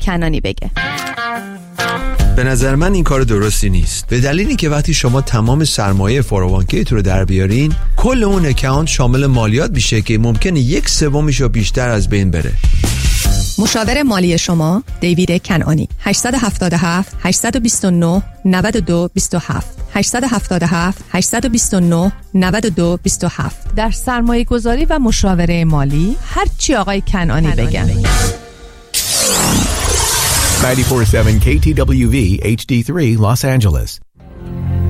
کنانی بگه. به نظر من این کار درستی نیست، به دلیلی که وقتی شما تمام سرمایه 401k رو در بیارین، کل اون اکانت شامل مالیات میشه که ممکنه 1/3 رو بیشتر از بین بره. مشاور مالی شما دیوید کنعانی. 877 829 92 27 877 829 92 27. در سرمایه گذاری و مشاوره مالی هر چی آقای کنعانی بگن. 94.7 KTWV HD3 Los Angeles.